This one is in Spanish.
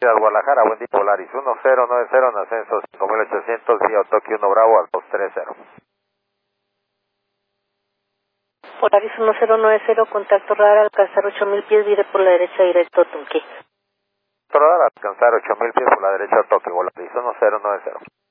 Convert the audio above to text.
Guadalajara, buen día, Polaris 1090 en ascenso 5800, vía Tokio 1 Bravo al 230. Polaris 1090, contacto radar, alcanzar 8000 pies, vire por la derecha directo a Tunquí. Radar, alcanzar 8000 pies por la derecha a Tokio, Polaris 1090.